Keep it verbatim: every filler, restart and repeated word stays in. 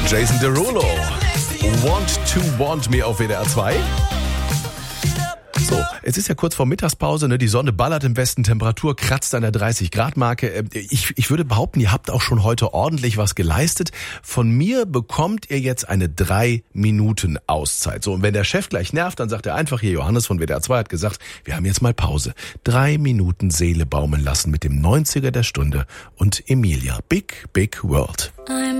Jason Derulo. Want to Want Me auf W D R zwei. So, es ist ja kurz vor Mittagspause, ne? Die Sonne ballert im Westen, Temperatur kratzt an der dreißig Grad Marke. Ich, ich würde behaupten, ihr habt auch schon heute ordentlich was geleistet. Von mir bekommt ihr jetzt eine drei Minuten Auszeit. So, und wenn der Chef gleich nervt, dann sagt er einfach, hier Johannes von W D R zwei hat gesagt, wir haben jetzt mal Pause. Drei Minuten Seele baumeln lassen mit dem neunziger der Stunde und Emilia. Big, Big World.